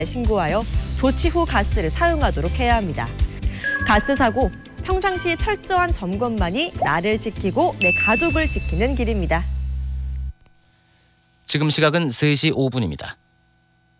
신고하여 조치 후 가스를 사용하도록 해야 합니다. 가스 사고, 평상시 철저한 점검만이 나를 지키고 내 가족을 지키는 길입니다. 지금 시각은 3시 5분입니다.